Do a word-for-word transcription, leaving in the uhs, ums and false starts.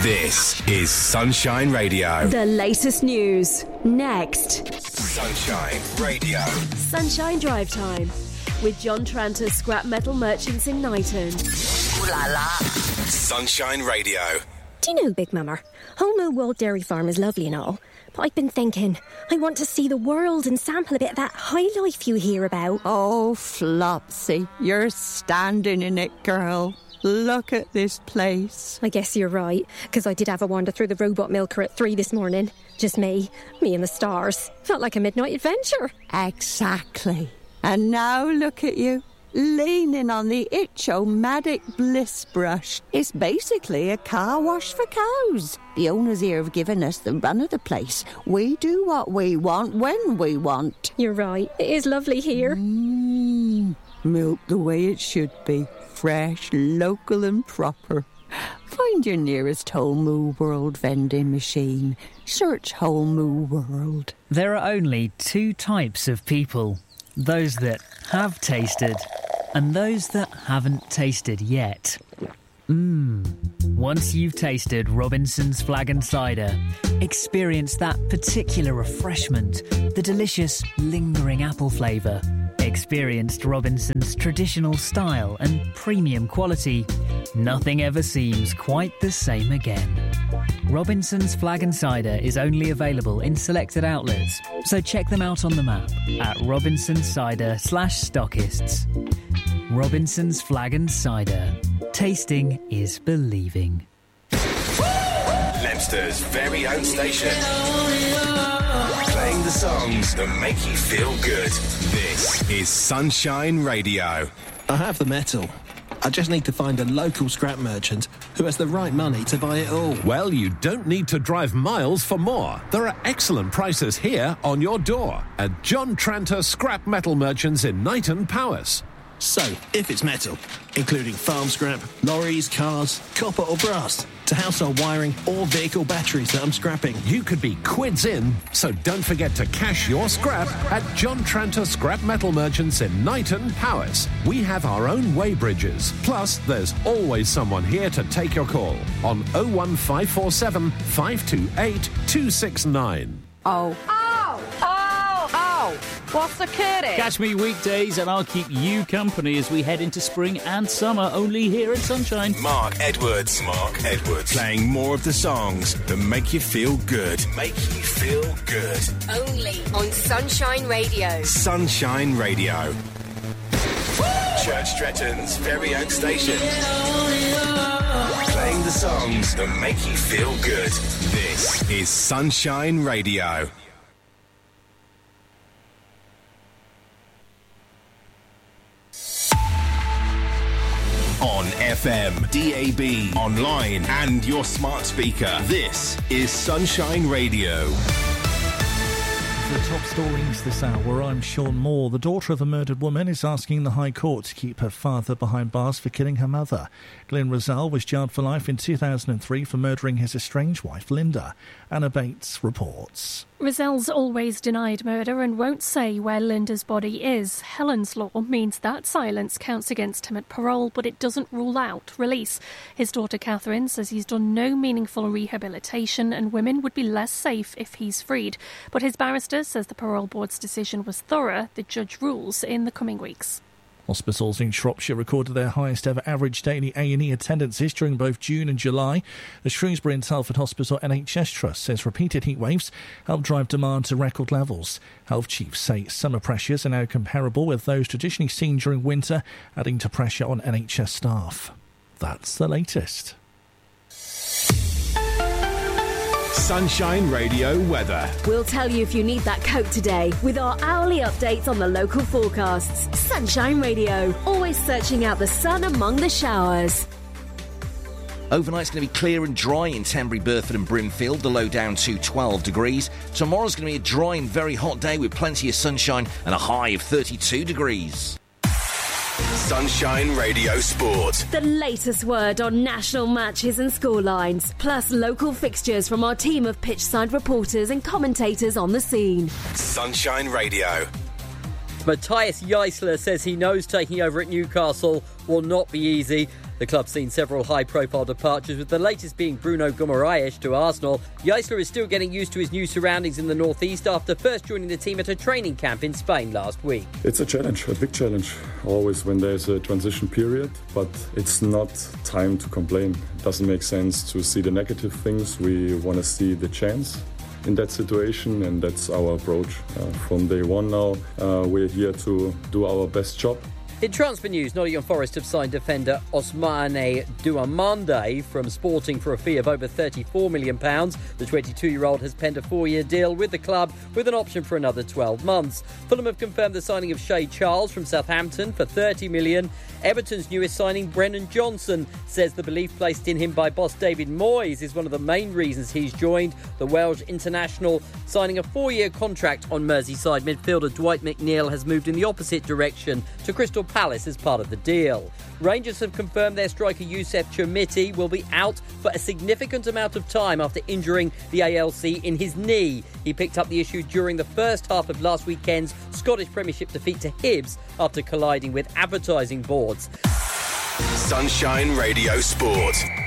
This is Sunshine Radio. The latest news. Next. Sunshine Radio. Sunshine Drive Time. With John Tranter, Scrap Metal Merchants in Knighton. Ooh la la. Sunshine Radio. Do you know, Big Mama, Whole Moo World Dairy Farm is lovely and all, but I've been thinking, I want to see the world and sample a bit of that high life you hear about. Oh, Flopsy, you're standing in it, girl. Look at this place. I guess you're right, because I did have a wander through the robot milker at three this morning. Just me, me and the stars. Felt like a midnight adventure. Exactly. And now look at you, leaning on the itch-o-matic bliss brush. It's basically a car wash for cows. The owners here have given us the run of the place. We do what we want when we want. You're right. It is lovely here. Mmm, milk the way it should be. Fresh, local and proper. Find your nearest Whole Moo World vending machine. Search Whole Moo World. There are only two types of people. Those that have tasted and those that haven't tasted yet. Mmm. Once you've tasted Robinson's Flag and Cider, experience that particular refreshment, the delicious, lingering apple flavour. Experienced Robinson's traditional style and premium quality. Nothing ever seems quite the same again. Robinson's Flag and Cider is only available in selected outlets, so check them out on the map at Robinson's Cider slash stockists. Robinson's Flag and Cider. Tasting is believing. Leinster's very own station. Playing the songs that make you feel good. This is Sunshine Radio. I have the metal. I just need to find a local scrap merchant who has the right money to buy it all. Well, you don't need to drive miles for more. There are excellent prices here on your door at John Tranter Scrap Metal Merchants in Knighton Powys. So, if it's metal, including farm scrap, lorries, cars, copper or brass, to household wiring or vehicle batteries that I'm scrapping, you could be quids in, so don't forget to cash your scrap at John Tranter Scrap Metal Merchants in Knighton Powys. We have our own weighbridges, plus there's always someone here to take your call on oh one five four seven, five two eight, two six nine. Oh. Oh! Oh! Oh! What's the kitty? Catch me weekdays and I'll keep you company as we head into spring and summer, only here at Sunshine. Mark Edwards. Mark Edwards. Playing more of the songs that make you feel good. Make you feel good. Only on Sunshine Radio. Sunshine Radio. Church Stretton's very own station. Playing the songs that make you feel good. This is Sunshine Radio. On F M, D A B, online and your smart speaker. This is Sunshine Radio. The top stories this hour, I'm Sean Moore. The daughter of a murdered woman is asking the High Court to keep her father behind bars for killing her mother. Glyn Rizal was jailed for life in two thousand three for murdering his estranged wife, Linda. Anna Bates reports. Rizal's always denied murder and won't say where Linda's body is. Helen's law means that silence counts against him at parole, but it doesn't rule out release. His daughter Catherine says he's done no meaningful rehabilitation and women would be less safe if he's freed. But his barrister says the parole board's decision was thorough. The judge rules in the coming weeks. Hospitals in Shropshire recorded their highest ever average daily A and E attendances during both June and July. The Shrewsbury and Telford Hospital N H S Trust says repeated heat waves helped drive demand to record levels. Health chiefs say summer pressures are now comparable with those traditionally seen during winter, adding to pressure on N H S staff. That's the latest. Sunshine Radio weather. We'll tell you if you need that coat today with our hourly updates on the local forecasts. Sunshine Radio, always searching out the sun among the showers. Overnight's going to be clear and dry in Tenbury, Burford and Brimfield, the low down to twelve degrees. Tomorrow's going to be a dry and very hot day with plenty of sunshine and a high of thirty-two degrees. Sunshine Radio Sport. The latest word on national matches and scorelines, plus local fixtures from our team of pitchside reporters and commentators on the scene. Sunshine Radio. Matthias Geisler says he knows taking over at Newcastle will not be easy. The club's seen several high-profile departures, with the latest being Bruno Guimaraes to Arsenal. Joosler is still getting used to his new surroundings in the northeast after first joining the team at a training camp in Spain last week. It's a challenge, a big challenge, always when there's a transition period, but it's not time to complain. It doesn't make sense to see the negative things. We want to see the chance in that situation, and that's our approach. Uh, from day one now, uh, we're here to do our best job. In transfer news, Nottingham Forest have signed defender Ousmane Diomande from Sporting for a fee of over thirty-four million pounds. The twenty-two-year-old has penned a four-year deal with the club with an option for another twelve months. Fulham have confirmed the signing of Shay Charles from Southampton for thirty million pounds. Everton's newest signing, Brennan Johnson, says the belief placed in him by boss David Moyes is one of the main reasons he's joined the Welsh international, signing a four-year contract on Merseyside midfielder Dwight McNeil has moved in the opposite direction to Crystal Palace as part of the deal. Rangers have confirmed their striker Youssef Chermiti will be out for a significant amount of time after injuring the A L C in his knee. He picked up the issue during the first half of last weekend's Scottish Premiership defeat to Hibs after colliding with advertising boards. Sunshine Radio Sport.